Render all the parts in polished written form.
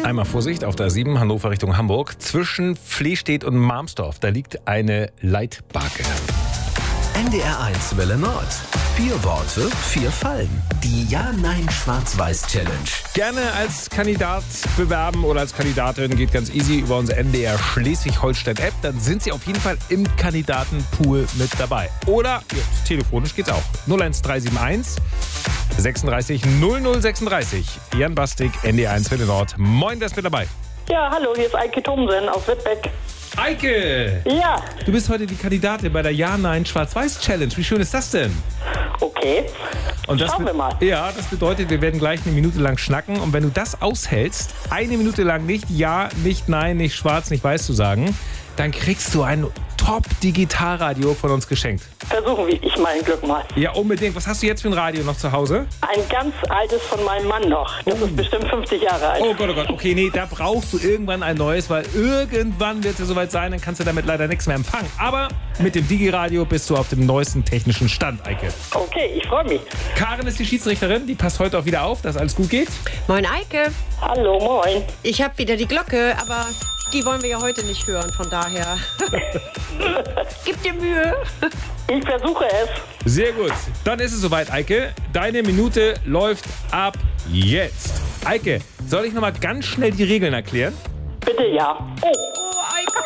Einmal Vorsicht auf der A7 Hannover Richtung Hamburg. Zwischen Flehstedt und Marmsdorf, da liegt eine Leitbarke. NDR1 Welle Nord. 4 Worte, 4 Fallen. Die Ja-Nein-Schwarz-Weiß-Challenge. Gerne als Kandidat bewerben oder als Kandidatin, geht ganz easy über unsere NDR Schleswig-Holstein-App. Dann sind Sie auf jeden Fall im Kandidatenpool mit dabei. Oder telefonisch geht's auch. 01371 36 0036. Jan Bastik, NDR1 Welle Nord. Moin, wer ist mit dabei? Ja, hallo, hier ist Eike Thomsen aus Wittbeck. Eike! Ja, Du bist heute die Kandidatin bei der Ja-Nein-Schwarz-Weiß-Challenge. Wie schön ist das denn? okay. Und das Schauen wir mal. Ja, das bedeutet, wir werden gleich 1 Minute lang schnacken. Und wenn du das aushältst, 1 Minute lang nicht Ja, nicht Nein, nicht Schwarz, nicht Weiß zu sagen, dann kriegst du ein Top-Digitalradio von uns geschenkt. Versuchen ich mein Glück mal. Ja, unbedingt. Was hast du jetzt für ein Radio noch zu Hause? Ein ganz altes von meinem Mann noch. Das ist bestimmt 50 Jahre alt. Oh Gott, oh Gott. Okay, nee, da brauchst du irgendwann ein neues, weil irgendwann wird es ja soweit sein, dann kannst du damit leider nichts mehr empfangen. Aber mit dem Digi-Radio bist du auf dem neuesten technischen Stand, Eike. Okay, ich freue mich. Karin ist die Schiedsrichterin, die passt heute auch wieder auf, dass alles gut geht. Moin Eike, Hallo, moin. ich habe wieder die Glocke, aber die wollen wir ja heute nicht hören, von daher. Gib dir Mühe. Ich versuche es. Sehr gut. Dann ist es soweit, Eike. Deine Minute läuft ab jetzt. Eike, soll ich nochmal ganz schnell die Regeln erklären? Bitte ja. Oh, Oh, Eike.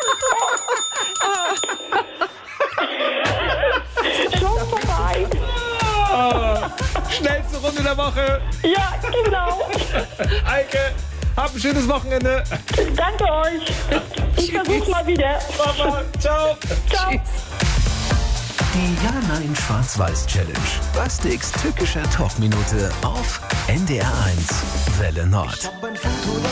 schon vorbei. Schnellste Runde der Woche. Ja, genau. Eike, hab ein schönes Wochenende. Danke euch. Ich versuch's mal wieder. Mama, ciao. Ciao. Die Ja-Nein-Schwarz-Weiß-Challenge. Bastiks tückischer Top-Minute auf NDR1 Welle Nord.